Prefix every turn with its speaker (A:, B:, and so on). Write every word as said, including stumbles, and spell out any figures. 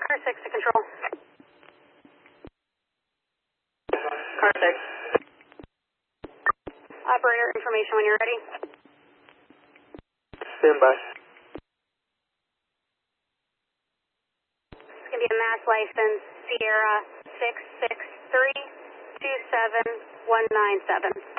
A: Car six to control.
B: Car six.
A: Operator information when you're ready.
C: Stand by.
A: It's going to be a mass license, Sierra six six three two seven one nine seven.